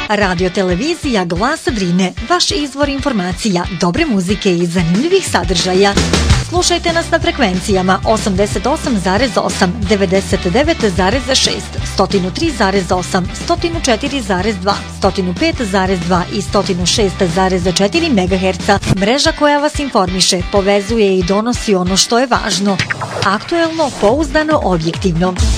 Radio televizija Glas Drine, vaš izvor informacija, dobre muzike i zanimljivih sadržaja. Slušajte nas na frekvencijama 88,8, 99,6, 103,8, 104,2, 105,2 i 106,4 MHz. Mreža koja vas informiše, povezuje i donosi ono što je važno. Aktuelno, pouzdano, objektivno.